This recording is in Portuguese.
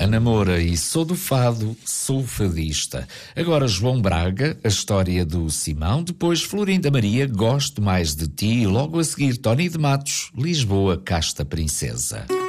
Ana Moura e Sou do Fado, sou fadista. Agora João Braga, a história do Simão. Depois Florinda Maria, Gosto Mais de Ti. E logo a seguir Tony de Matos, Lisboa, Casta Princesa.